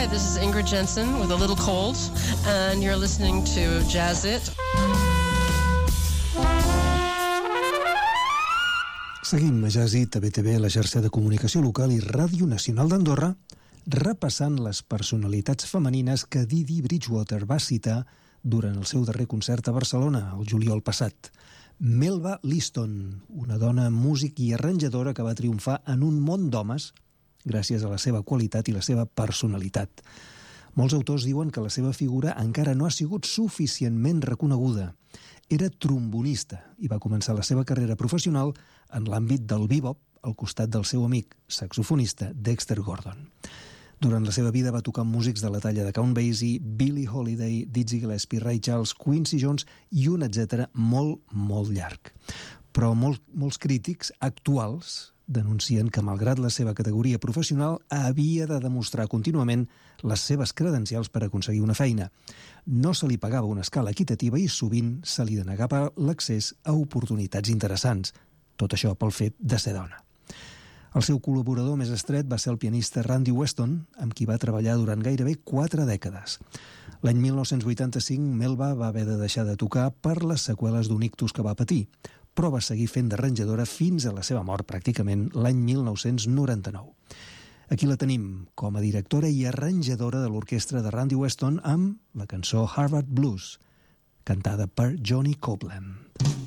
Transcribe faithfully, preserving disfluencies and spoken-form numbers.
Hi, this is Ingrid Jensen with A Little Cold, and you're listening to Jazz It. Seguim a Jazz It, a B T V, la xarxa de comunicació local i Ràdio Nacional d'Andorra, repassant les personalitats femenines que Didi Bridgewater va citar durant el seu darrer concert a Barcelona, el juliol passat. Melba Liston, una dona músic i arranjadora que va triomfar en un món d'homes gràcies a la seva qualitat i la seva personalitat. Molts autors diuen que la seva figura encara no ha sigut suficientment reconeguda. Era trombonista i va començar la seva carrera professional en l'àmbit del bebop al costat del seu amic saxofonista Dexter Gordon. Durant la seva vida va tocar amb músics de la talla de Count Basie, Billie Holiday, Dizzy Gillespie, Ray Charles, Quincy Jones i un etcètera molt, molt llarg. Però molt, molts crítics actuals denuncien que, malgrat la seva categoria professional, havia de demostrar contínuament les seves credencials per aconseguir una feina. No se li pagava una escala equitativa i sovint se li denegava l'accés a oportunitats interessants. Tot això pel fet de ser dona. El seu col·laborador més estret va ser el pianista Randy Weston, amb qui va treballar durant gairebé quatre dècades. L'any mil nou-cents vuitanta-cinc, Melba va haver de deixar de tocar per les seqüeles d'un ictus que va patir, però va seguir fent d'arranjadora fins a la seva mort, pràcticament l'any mil nou-cents noranta-nou. Aquí la tenim com a directora i arranjadora de l'orquestra de Randy Weston amb la cançó Harvard Blues, cantada per Johnny Copeland.